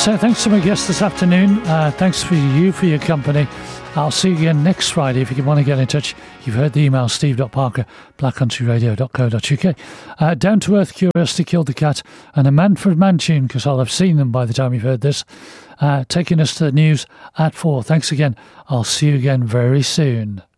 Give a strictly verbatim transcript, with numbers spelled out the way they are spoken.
So thanks to my guest this afternoon. Uh, thanks for you for your company. I'll see you again next Friday. If you want to get in touch, you've heard the email, steve dot parker black country radio dot co dot uk. Uh, Down to Earth, Curiosity Killed the Cat, and a Manfred Mann tune, because I'll have seen them by the time you've heard this, uh, taking us to the news at four. Thanks again. I'll see you again very soon.